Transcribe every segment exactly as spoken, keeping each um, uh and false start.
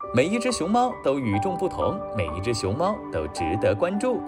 每一只熊猫都与众不同，每一只熊猫都值得关注。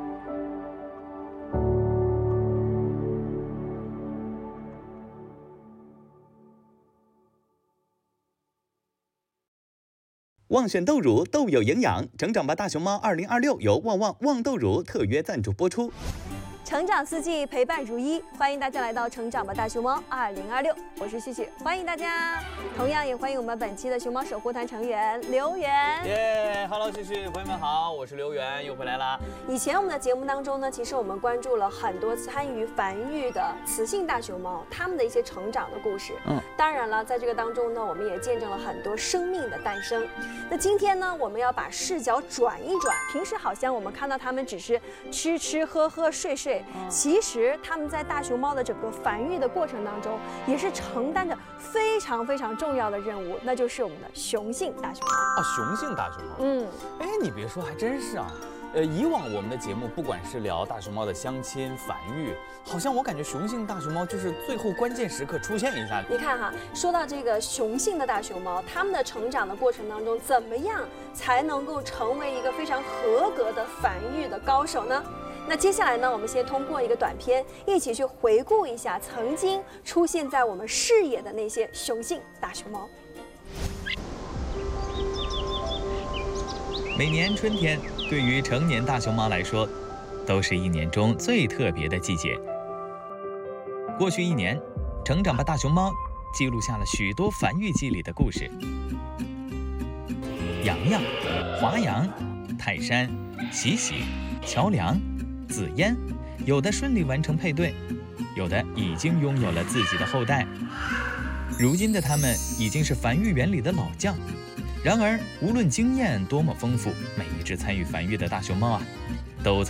旺选豆乳，豆有营养。成长吧大熊猫二零二六由旺旺旺豆乳特约赞助播出。 成长四季，陪伴如一，欢迎大家来到《成长吧大熊猫》二零二六，我是旭旭，欢迎大家。同样也欢迎我们本期的熊猫守护团成员刘源。 耶、yeah, ，Hello， 旭旭，朋友们好，我是刘源，又回来啦。 以前我们的节目当中呢，其实我们关注了很多参与繁育的雌性大熊猫，它们的一些成长的故事。嗯，当然了，在这个当中呢，我们也见证了很多生命的诞生。那今天呢，我们要把视角转一转，平时好像我们看到它们只是吃吃喝喝睡睡。其实他们在大熊猫的整个繁育的过程当中，也是承担着非常非常重要的任务，那就是我们的雄性大熊猫啊，雄性大熊猫。嗯，哎，你别说，还真是啊。呃，以往我们的节目，不管是聊大熊猫的相亲、繁育，好像我感觉雄性大熊猫就是最后关键时刻出现一下。 你看哈，说到这个雄性的大熊猫，它们的成长的过程当中，怎么样才能够成为一个非常合格的繁育的高手呢？那接下来呢，我们先通过一个短片，一起去回顾一下曾经出现在我们视野的那些雄性大熊猫。 每年春天，对于成年大熊猫来说，都是一年中最特别的季节。过去一年，成长吧大熊猫记录下了许多繁育季里的故事。洋洋、华阳、泰山、喜喜、乔梁、紫嫣，有的顺利完成配对，有的已经拥有了自己的后代。如今的他们已经是繁育园里的老将。然而，无论经验多么丰富，每一只参与繁育的大熊猫啊，都